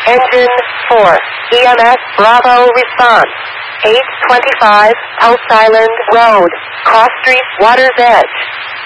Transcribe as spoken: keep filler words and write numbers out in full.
Engine four. E M S Bravo response. eight twenty-five Post Island Road, Cross Street, Water's Edge.